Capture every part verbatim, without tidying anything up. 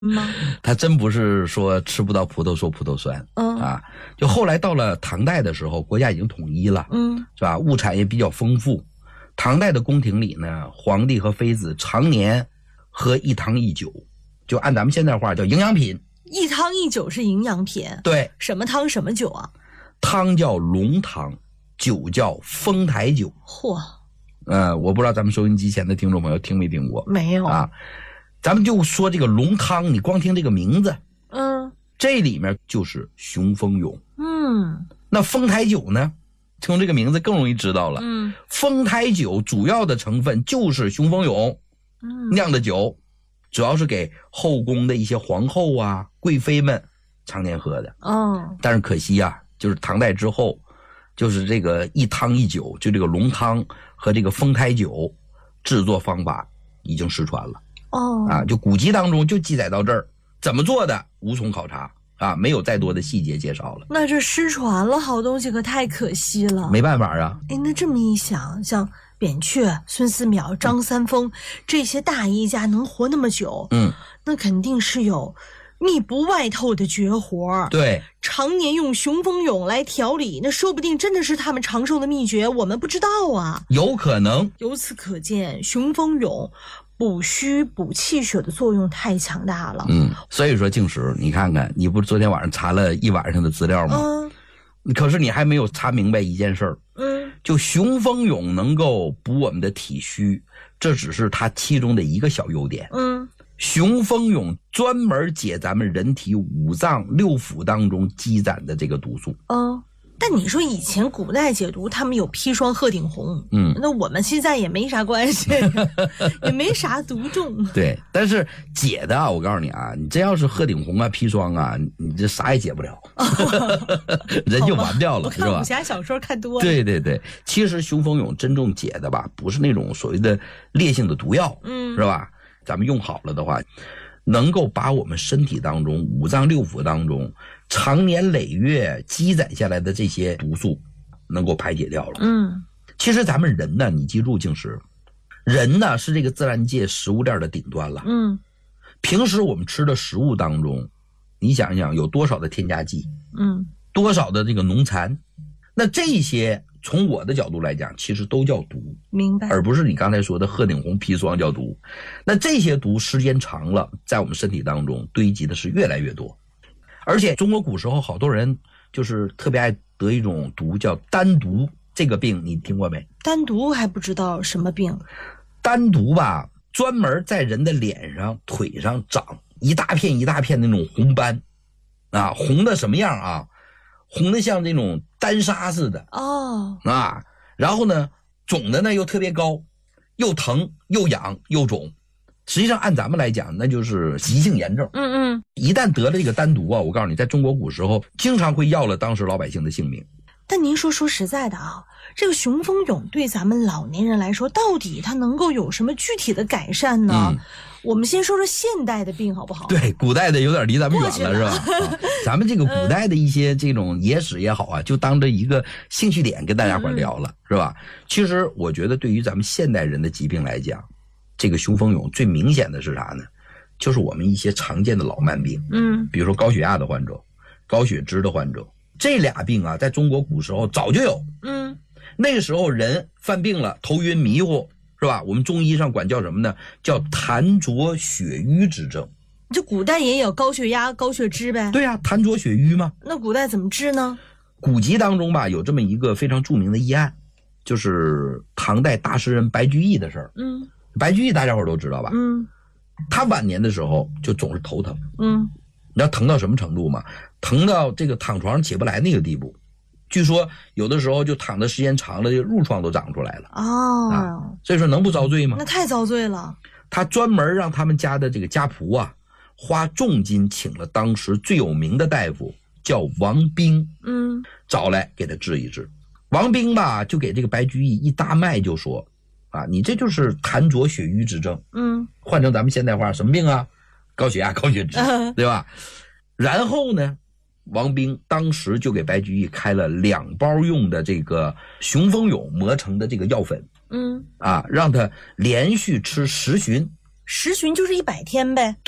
吗？ 他真不是说吃不到葡萄说葡萄酸，嗯啊，就后来到了唐代的时候，国家已经统一了，嗯，是吧？物产也比较丰富。唐代的宫廷里呢，皇帝和妃子常年喝一汤一酒，就按咱们现在话叫营养品。 一汤一酒是营养品， 对， 什么汤什么酒啊？ 汤叫龙汤，酒叫丰台酒。 嚯， 呃，我不知道咱们收音机前的听众朋友听没听过？ 没有啊。咱们就说这个龙汤，你光听这个名字，嗯，这里面就是雄蜂蛹，嗯，那丰台酒呢？从这个名字更容易知道了，嗯，丰台酒主要的成分就是雄蜂蛹酿的酒，主要是给后宫的一些皇后啊、贵妃们常年喝的，哦，但是可惜啊，就是唐代之后，就是这个一汤一酒，就这个龙汤和这个丰台酒制作方法已经失传了。哦，啊，就古籍当中就记载到这儿，怎么做的无从考察啊，没有再多的细节介绍了。 那这失传了好东西可太可惜了。 没办法啊。 哎，那这么一想，像扁鹊、孙思邈、张三丰、嗯、这些大医家能活那么久，嗯，那肯定是有密不外透的绝活。 对， 常年用雄蜂蛹来调理，那说不定真的是他们长寿的秘诀，我们不知道啊。 有可能。 由此可见，雄蜂蛹补虚补气血的作用太强大了。 嗯，所以说静石，你看看，你不是昨天晚上查了一晚上的资料吗？嗯，可是你还没有查明白一件事儿。嗯，就雄蜂蛹能够补我们的体虚，这只是它其中的一个小优点。嗯，雄蜂蛹专门解咱们人体五脏六腑当中积攒的这个毒素。 嗯。但你说以前古代解毒他们有砒霜鹤顶红，嗯，那我们现在也没啥关系也没啥毒重。 对，但是解的啊，我告诉你啊，你真要是鹤顶红啊砒霜啊，你这啥也解不了人就完掉了，是吧？ 我看武侠小说看多了。 对对对，其实雄蜂蛹真正解的吧，不是那种所谓的烈性的毒药，嗯，是吧？咱们用好了的话，能够把我们身体当中五脏六腑当中长年累月积攒下来的这些毒素能够排解掉了。嗯，其实咱们人呢，你记住静石，人呢是这个自然界食物链的顶端了。嗯，平时我们吃的食物当中，你想想有多少的添加剂，嗯，多少的这个农残，那这些从我的角度来讲其实都叫毒， 明白， 而不是你刚才说的鹤顶红砒霜叫毒。那这些毒时间长了在我们身体当中堆积的是越来越多。而且中国古时候好多人就是特别爱得一种毒叫丹毒，这个病你听过没？ 丹毒还不知道什么病。 丹毒吧，专门在人的脸上腿上长一大片一大片的那种红斑啊，红的什么样啊？红的像这种丹砂似的哦啊，然后呢肿的呢又特别高，又疼又痒又肿。实际上按咱们来讲那就是急性炎症。嗯嗯，一旦得了这个丹毒啊，我告诉你在中国古时候经常会要了当时老百姓的性命。 但您说说实在的啊，这个雄蜂蛹对咱们老年人来说到底它能够有什么具体的改善呢？嗯，我们先说说现代的病好不好？ 对，古代的有点离咱们远了是吧？啊，咱们这个古代的一些这种野史也好啊，就当着一个兴趣点跟大家伙聊了，嗯，是吧？其实我觉得对于咱们现代人的疾病来讲，这个雄蜂蛹最明显的是啥呢？就是我们一些常见的老慢病，嗯，比如说高血压的患者、高血脂的患者，这俩病啊，在中国古时候早就有，嗯，那个时候人犯病了，头晕迷糊，是吧？我们中医上管叫什么呢？叫痰浊血瘀之症。 这古代也有高血压、高血脂呗？ 对啊，痰浊血瘀嘛。 那古代怎么治呢？ 古籍当中吧，有这么一个非常著名的医案，就是唐代大诗人白居易的事儿。嗯。白居易大家伙都知道吧？嗯，他晚年的时候就总是头疼。嗯，你知道疼到什么程度吗？疼到这个躺床上起不来那个地步。据说有的时候就躺的时间长了，这褥疮都长出来了。哦，啊，所以说能不遭罪吗？ 那太遭罪了。 他专门让他们家的这个家仆啊，花重金请了当时最有名的大夫，叫王冰。嗯，找来给他治一治。王冰吧，就给这个白居易一搭脉，就说。啊，你这就是痰浊血瘀之症。嗯，换成咱们现代话，什么病啊？高血压、高血脂，对吧？然后呢，王冰当时就给白居易开了两包用的这个雄蜂蛹磨成的这个药粉。嗯，啊，让他连续吃十旬。 十旬就是一百天呗。 对，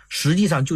实际上就